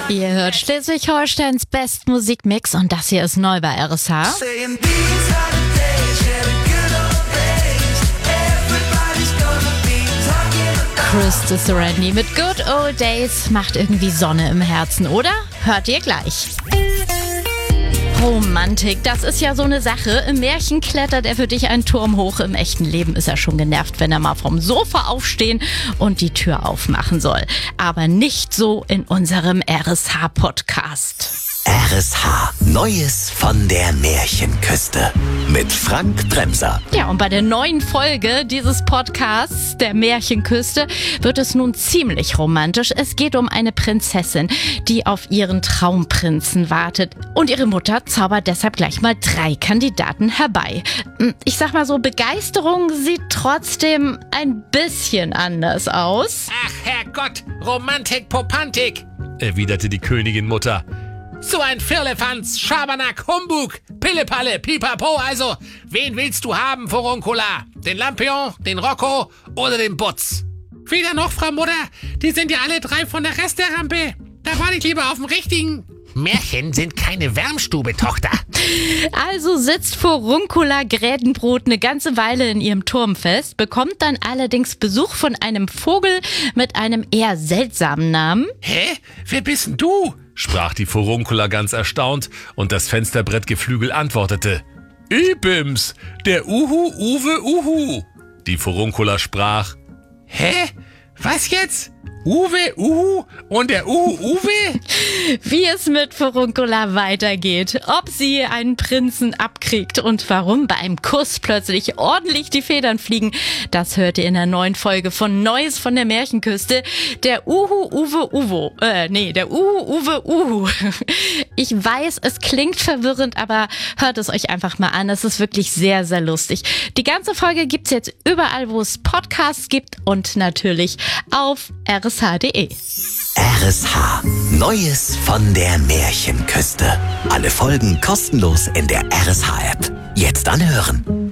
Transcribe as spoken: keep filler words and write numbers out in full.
Ihr hört Schleswig-Holsteins Bestmusikmix und das hier ist neu bei R S H. Chris Sarandon mit Good Old Days macht irgendwie Sonne im Herzen, oder? Hört ihr gleich. Romantik, das ist ja so eine Sache. Im Märchen klettert er für dich einen Turm hoch. Im echten Leben ist er schon genervt, wenn er mal vom Sofa aufstehen und die Tür aufmachen soll. Aber nicht so in unserem R S H-Podcast. R S H. Neues von der Märchenküste mit Frank Bremser. Ja, und bei der neuen Folge dieses Podcasts der Märchenküste wird es nun ziemlich romantisch. Es geht um eine Prinzessin, die auf ihren Traumprinzen wartet. Und ihre Mutter zaubert deshalb gleich mal drei Kandidaten herbei. Ich sag mal so, Begeisterung sieht trotzdem ein bisschen anders aus. Ach Herrgott, Romantik, Popantik, erwiderte die Königin-Mutter. So ein Firlefanz, Schabernack, Humbug, Pillepalle, Pipapo, also, wen willst du haben, Furuncola? Den Lampion, den Rocco oder den Butz? Weder noch, Frau Mutter, die sind ja alle drei von der Resterampe. Da war ich lieber auf dem richtigen. Märchen sind keine Wärmstube, Tochter. Also sitzt Furuncola Grätenbrot eine ganze Weile in ihrem Turm fest, bekommt dann allerdings Besuch von einem Vogel mit einem eher seltsamen Namen. Hä? Wer bist denn du? Sprach die Furuncola ganz erstaunt und das Fensterbrettgeflügel antwortete. Ibims, der Uhu Uwe Uhu. Die Furuncola sprach. Hä? Was jetzt? Uwe Uhu und der Uhu Uwe? Wie es mit Furuncola weitergeht, ob sie einen Prinzen abkriegt und warum bei einem Kuss plötzlich ordentlich die Federn fliegen, das hört ihr in der neuen Folge von Neues von der Märchenküste. Der Uhu Uwe Uwo, äh, nee, der Uhu Uwe Uhu. Ich weiß, es klingt verwirrend, aber hört es euch einfach mal an. Es ist wirklich sehr, sehr lustig. Die ganze Folge gibt's jetzt überall, wo es Podcasts gibt und natürlich auf R S H punkt de. R S H. Neues von der Märchenküste. Alle Folgen kostenlos in der R S H-App. Jetzt anhören.